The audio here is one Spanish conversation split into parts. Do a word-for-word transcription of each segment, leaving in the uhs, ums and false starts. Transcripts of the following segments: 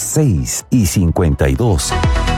seis y cincuenta y dos.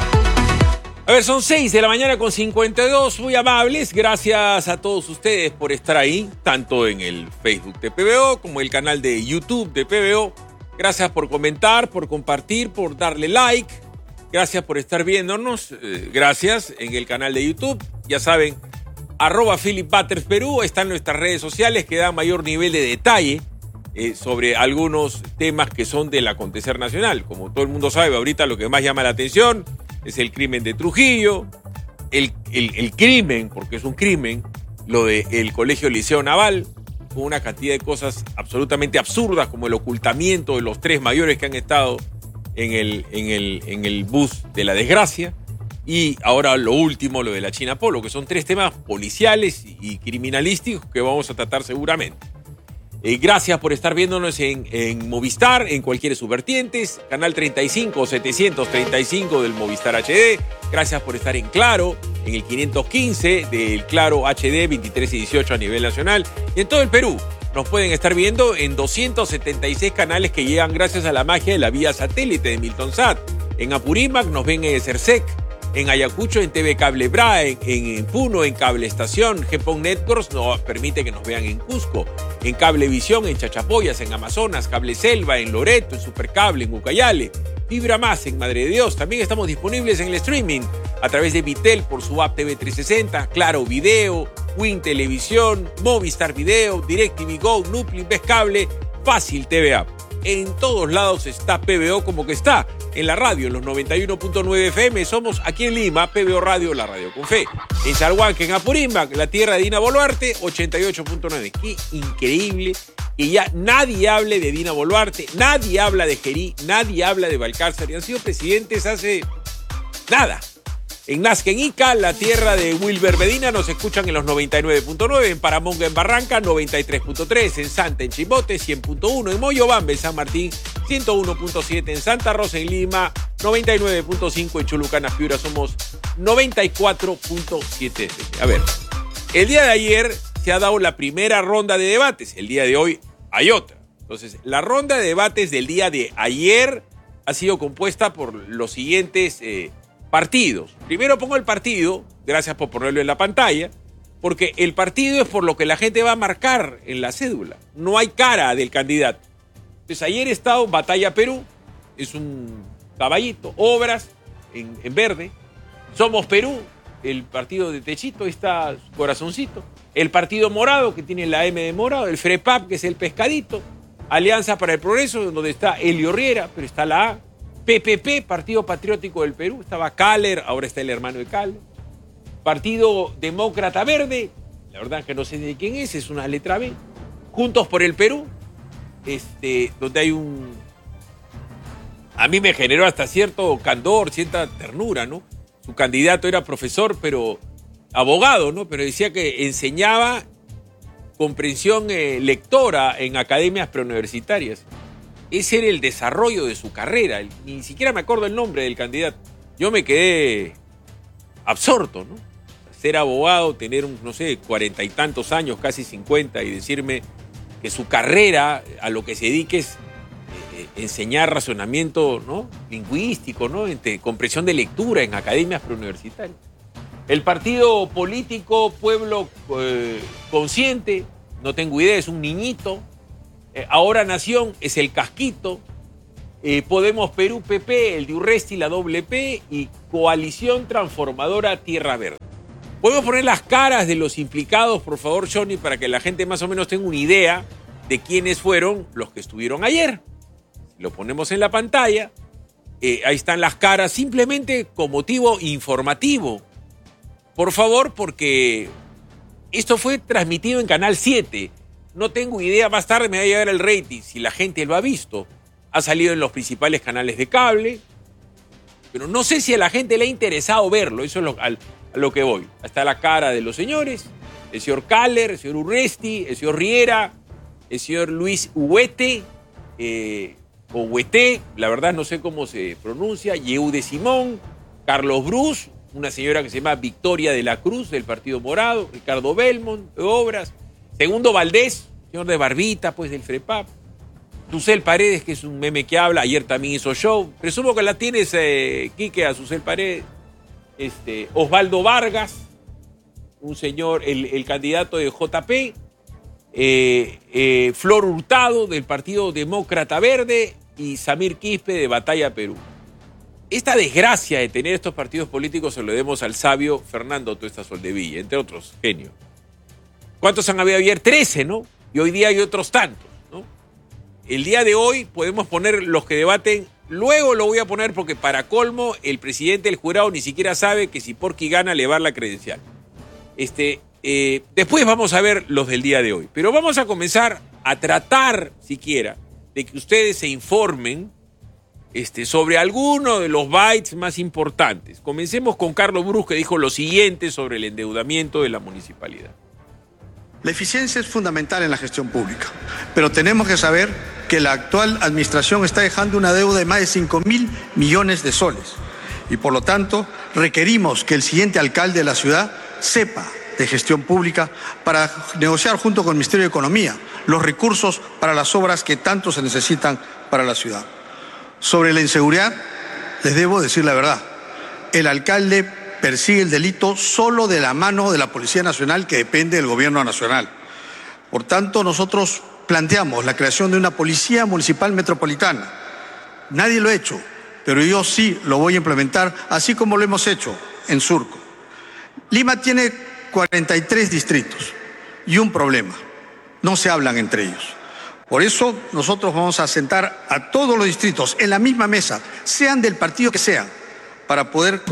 A ver, son seis de la mañana con cincuenta y dos, muy amables. Gracias a todos ustedes por estar ahí, tanto en el Facebook de P B O como el canal de YouTube de P B O. Gracias por comentar, por compartir, por darle like. Gracias por estar viéndonos. Eh, gracias en el canal de YouTube. Ya saben, arroba Philip Butters Perú. Están nuestras redes sociales que dan mayor nivel de detalle eh, sobre algunos temas que son del acontecer nacional. Como todo el mundo sabe, ahorita lo que más llama la atención es el crimen de Trujillo, el, el, el crimen, porque es un crimen, lo del Colegio Liceo Naval, con una cantidad de cosas absolutamente absurdas, como el ocultamiento de los tres mayores que han estado en el, en el, en el bus de la desgracia, y ahora lo último, lo de la China Polo, que son tres temas policiales y criminalísticos que vamos a tratar seguramente. Eh, gracias por estar viéndonos en, en Movistar, en cualquiera de sus vertientes, canal treinta y cinco, setecientos treinta y cinco del Movistar H D. Gracias por estar en Claro, en el quinientos quince del Claro H D, veintitrés y dieciocho a nivel nacional. Y en todo el Perú nos pueden estar viendo en doscientos setenta y seis canales que llegan gracias a la magia de la vía satélite de Miltonsat. En Apurímac nos ven en Cersec, en Ayacucho en T V Cable Bra, en, en Puno en Cable Estación, Gepón Networks nos permite que nos vean en Cusco, en Cablevisión en Chachapoyas, en Amazonas, Cable Selva, en Loreto, en Supercable, en Ucayale, Fibra Más en Madre de Dios. También estamos disponibles en el streaming a través de Vitel por su app T V trescientos sesenta, Claro Video, Win Televisión, Movistar Video, DirecTV Go, Nupli, Ves Cable, Fácil T V App. En todos lados está P B O como que está. En la radio, en los noventa y uno punto nueve F M, somos aquí en Lima, P B O Radio, la radio con fe. En Salhuanca, en Apurímac, la tierra de Dina Boluarte, ochenta y ocho punto nueve. Qué increíble que ya nadie hable de Dina Boluarte, nadie habla de Gerí, nadie habla de Balcázar, y han sido presidentes hace nada. En Nazca, en Ica, la tierra de Wilber Medina, nos escuchan en los noventa y nueve punto nueve, en Paramonga, en Barranca, noventa y tres punto tres, en Santa, en Chimbote, cien punto uno, en Moyobamba, en San Martín, ciento uno punto siete, en Santa Rosa, en Lima, noventa y nueve punto cinco, en Chulucana, Piura, somos noventa y cuatro punto siete. A ver, el día de ayer se ha dado la primera ronda de debates, el día de hoy hay otra. Entonces, la ronda de debates del día de ayer ha sido compuesta por los siguientes eh, partidos. Primero pongo el partido, gracias por ponerlo en la pantalla, porque el partido es por lo que la gente va a marcar en la cédula. No hay cara del candidato. Entonces ayer he estado Batalla Perú, es un caballito, Obras en, en verde. Somos Perú, el partido de Techito, está su corazoncito. El partido morado, que tiene la M de morado. El FREPAP, que es el pescadito. Alianza para el Progreso, donde está Elio Riera, pero está la A. P P P, Partido Patriótico del Perú, estaba Caller, ahora está el hermano de Caller. Partido Demócrata Verde, la verdad que no sé de quién es, es una letra B. Juntos por el Perú, este, donde hay un... A mí me generó hasta cierto candor, cierta ternura, ¿no? Su candidato era profesor, pero abogado, ¿no? Pero decía que enseñaba comprensión eh, lectora en academias preuniversitarias. Ese era el desarrollo de su carrera. Ni siquiera me acuerdo el nombre del candidato. Yo me quedé absorto, ¿no? Ser abogado, tener, un, no sé, cuarenta y tantos años, casi cincuenta, y decirme que su carrera, a lo que se dedique es eh, enseñar razonamiento, ¿no?, lingüístico, ¿no?, entre comprensión de lectura en academias preuniversitarias. El partido político Pueblo eh, Consciente, no tengo idea, es un niñito. Eh, ahora Nación es el casquito, eh, Podemos Perú P P, el de Urresti, la doble P, y Coalición Transformadora Tierra Verde. ¿Podemos poner las caras de los implicados, por favor, Johnny, para que la gente más o menos tenga una idea de quiénes fueron los que estuvieron ayer? Lo ponemos en la pantalla, eh, ahí están las caras, simplemente con motivo informativo. Por favor, porque esto fue transmitido en Canal siete. No tengo idea, más tarde me va a llegar el rating, si la gente lo ha visto. Ha salido en los principales canales de cable, pero no sé si a la gente le ha interesado verlo, eso es lo, al, a lo que voy. Está la cara de los señores, el señor Caller, el señor Urresti, el señor Riera, el señor Luis Huete, eh, o Huete, la verdad no sé cómo se pronuncia, Yehude Simón, Carlos Brus, una señora que se llama Victoria de la Cruz, del Partido Morado, Ricardo Belmont, de Obras, Segundo Valdés, señor de Barbita, pues del FREPAP, Susel Paredes, que es un meme que habla, ayer también hizo show. Presumo que la tienes, eh, Quique, a Susel Paredes. Este, Osvaldo Vargas, un señor, el, el candidato de J P. Eh, eh, Flor Hurtado, del Partido Demócrata Verde. Y Samir Quispe, de Batalla Perú. Esta desgracia de tener estos partidos políticos se lo debemos al sabio Fernando Tuesta Soldevilla, entre otros genios. ¿Cuántos han habido ayer? trece, ¿no? Y hoy día hay otros tantos, ¿no? El día de hoy podemos poner los que debaten, luego lo voy a poner porque para colmo el presidente del jurado ni siquiera sabe que si Porky gana le va a dar la credencial. Este, eh, después vamos a ver los del día de hoy, pero vamos a comenzar a tratar siquiera de que ustedes se informen Este, sobre alguno de los bytes más importantes. Comencemos con Carlos Brus, que dijo lo siguiente sobre el endeudamiento de la municipalidad. La eficiencia es fundamental en la gestión pública, pero tenemos que saber que la actual administración está dejando una deuda de más de cinco mil millones de soles y por lo tanto requerimos que el siguiente alcalde de la ciudad sepa de gestión pública para negociar junto con el Ministerio de Economía los recursos para las obras que tanto se necesitan para la ciudad. Sobre la inseguridad, les debo decir la verdad. El alcalde persigue el delito solo de la mano de la Policía Nacional, que depende del Gobierno Nacional. Por tanto, nosotros planteamos la creación de una Policía Municipal Metropolitana. Nadie lo ha hecho, pero yo sí lo voy a implementar, así como lo hemos hecho en Surco. Lima tiene cuarenta y tres distritos y un problema: no se hablan entre ellos. Por eso nosotros vamos a sentar a todos los distritos en la misma mesa, sean del partido que sean, para poder